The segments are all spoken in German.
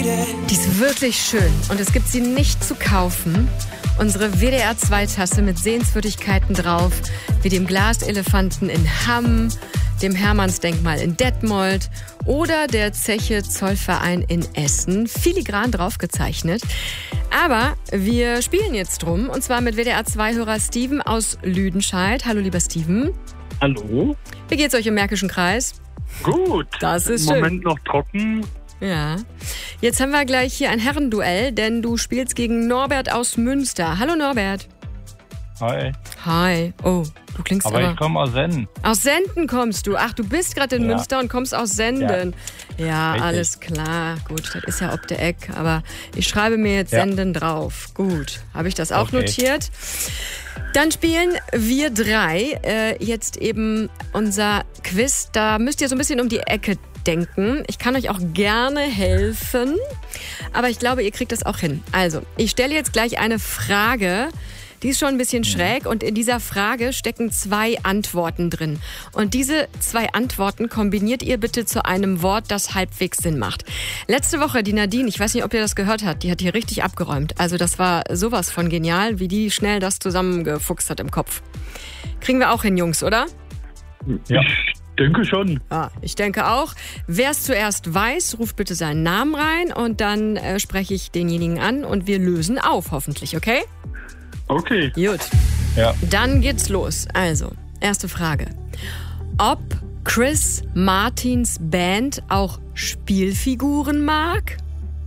Die ist wirklich schön und es gibt sie nicht zu kaufen. Unsere WDR-2-Tasse mit Sehenswürdigkeiten drauf, wie dem Glaselefanten in Hamm, dem Hermannsdenkmal in Detmold oder der Zeche Zollverein in Essen. Filigran draufgezeichnet. Aber wir spielen jetzt drum, und zwar mit WDR-2-Hörer Steven aus Lüdenscheid. Hallo, lieber Steven. Hallo. Wie geht's euch im Märkischen Kreis? Gut. Das ist Im schön. Moment noch trocken. Ja. Jetzt haben wir gleich hier ein Herrenduell, denn du spielst gegen Norbert aus Münster. Hallo Norbert. Hi. Hi. Oh, du klingst Aber ich komme aus Senden. Aus Senden kommst du. Ach, du bist gerade in Münster und kommst aus Senden. Ja, Richtig. alles klar. Gut, das ist ja ob der Eck. Aber ich schreibe mir jetzt Senden drauf. Gut, habe ich das auch notiert. Dann spielen wir drei jetzt eben unser Quiz. Da müsst ihr so ein bisschen um die Ecke denken. Ich kann euch auch gerne helfen, aber ich glaube, ihr kriegt das auch hin. Also, ich stelle jetzt gleich eine Frage, die ist schon ein bisschen schräg und in dieser Frage stecken 2 Antworten drin. Und diese 2 Antworten kombiniert ihr bitte zu einem Wort, das halbwegs Sinn macht. Letzte Woche, die Nadine, ich weiß nicht, ob ihr das gehört habt, die hat hier richtig abgeräumt. Also das war sowas von genial, wie die schnell das zusammengefuchst hat im Kopf. Kriegen wir auch hin, Jungs, oder? Ja. Ich denke schon. Ah, ich denke auch. Wer es zuerst weiß, ruft bitte seinen Namen rein und dann spreche ich denjenigen an und wir lösen auf, hoffentlich, okay? Okay. Gut. Ja. Dann geht's los. Also, erste Frage. Ob Chris Martins Band auch Spielfiguren mag?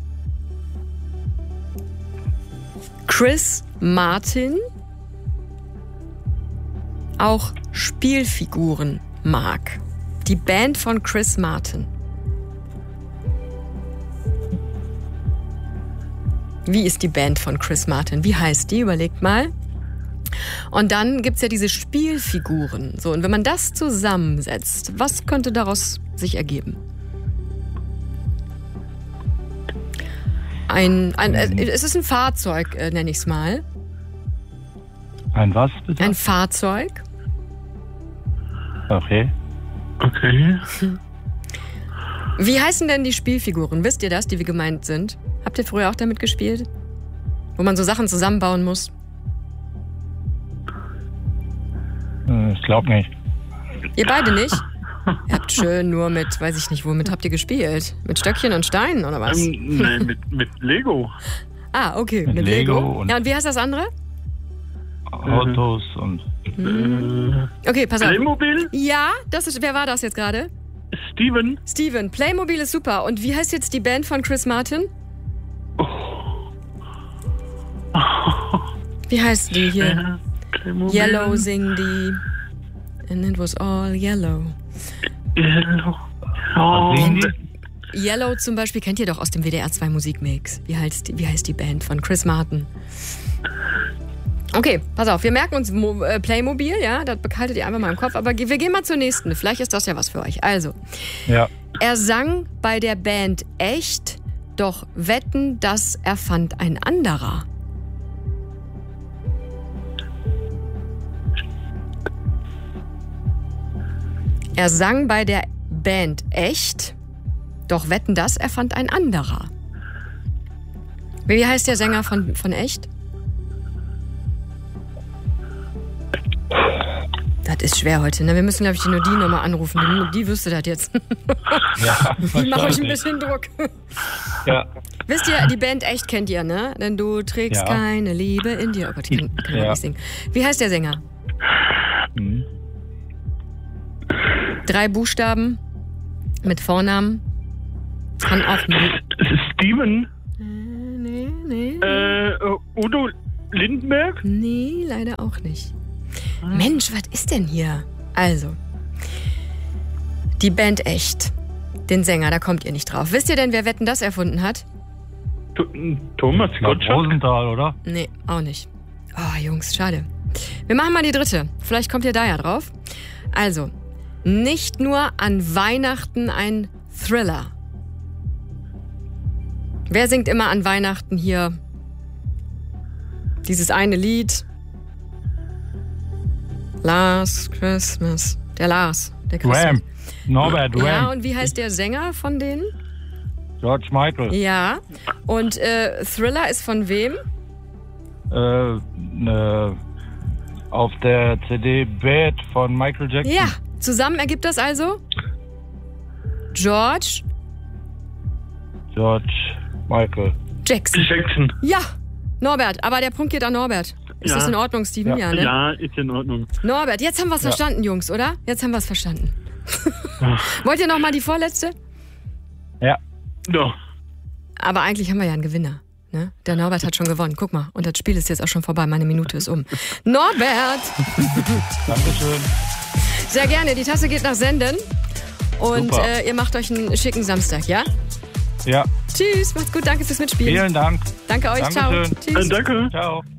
Chris Martin auch Spielfiguren mag. Die Band von Chris Martin. Wie ist die Band von Chris Martin? Wie heißt die? Überlegt mal. Und dann gibt's ja diese Spielfiguren. So, und wenn man das zusammensetzt, was könnte daraus sich ergeben? Es ist ein Fahrzeug, nenne ich es mal. Ein was bitte? Ein Fahrzeug. Okay. Okay. Wie heißen denn die Spielfiguren? Wisst ihr das, die wir gemeint sind? Habt ihr früher auch damit gespielt? Wo man so Sachen zusammenbauen muss? Ich glaube nicht. Ihr beide nicht? Ihr habt schön nur mit, weiß ich nicht, womit habt ihr gespielt? Mit Stöckchen und Steinen oder was? Nein, mit Lego. Ah, okay, Mit mit Lego. und Ja, und wie heißt das andere? Autos und... Okay, pass auf. Playmobil? Ja, wer war das jetzt gerade? Steven? Steven, Playmobil ist super. Und wie heißt jetzt die Band von Chris Martin? Wie heißt die hier? Playmobil. Yellow singen die. And it was all yellow. Yellow. Was singen die? Yellow zum Beispiel kennt ihr doch aus dem WDR 2 Musikmix. Wie heißt die Band von Chris Martin? Okay, pass auf, wir merken uns Playmobil, ja, das behaltet ihr einfach mal im Kopf, aber wir gehen mal zur nächsten, vielleicht ist das ja was für euch. Also, Ja. er sang bei der Band echt, doch wetten, das erfand ein anderer. Er sang bei der Band echt, doch wetten, das erfand ein anderer. Wie heißt der Sänger von echt? Das ist schwer heute, ne? Wir müssen, glaube ich, die Nadine nochmal anrufen. Die wüsste das jetzt. Ja. Ich mache euch ein bisschen Druck. Ja. Wisst ihr, die Band echt kennt ihr, ne? Denn du trägst keine Liebe in dir. Oh Gott, ich kann ja nicht singen. Wie heißt der Sänger? 3 Buchstaben mit Vornamen. Kann auch nicht. Steven? Nee. Udo Lindenberg? Nee, leider auch nicht. Mensch, was ist denn hier? Also, die Band echt. Den Sänger, da kommt ihr nicht drauf. Wisst ihr denn, wer Wetten, das erfunden hat? Thomas Laut Gottschalk? Rosenthal, oder? Nee, auch nicht. Oh, Jungs, schade. Wir machen mal die dritte. Vielleicht kommt ihr da ja drauf. Also, nicht nur an Weihnachten ein Thriller. Wer singt immer an Weihnachten hier dieses eine Lied? Last Christmas. Der Lars. Der Christmas. Ram. Norbert Ram. Ja, und wie heißt der Sänger von denen? Hm? Norbert Ram. Mhm. Wer singt immer an Weihnachten ein Thriller? Wer singt immer an Weihnachten hier dieses eine Lied? Last Christmas. Der Lars. Der Christmas. Ram. Norbert Ram. George Michael. Ja. Und Thriller ist von wem? Auf der CD Bad von Michael Jackson. Ja. Zusammen ergibt das also? George Michael. Jackson. Ja. Norbert, aber der Punkt geht an Norbert. Ist das in Ordnung, Steven? Ja, ne? Ja, ist in Ordnung. Norbert, jetzt haben wir es verstanden, Jungs, oder? Jetzt haben wir es verstanden. Wollt ihr noch mal die vorletzte? Ja. Ja. Aber eigentlich haben wir ja einen Gewinner. Ne? Der Norbert hat schon gewonnen. Guck mal, und das Spiel ist jetzt auch schon vorbei. Meine Minute ist um. Norbert! Dankeschön. Sehr gerne. Die Tasse geht nach Senden. Und ihr macht euch einen schicken Samstag, ja? Ja. Tschüss, macht's gut. Danke fürs Mitspielen. Vielen Dank. Danke euch. Dankeschön. Ciao. Tschüss. Danke. Ciao.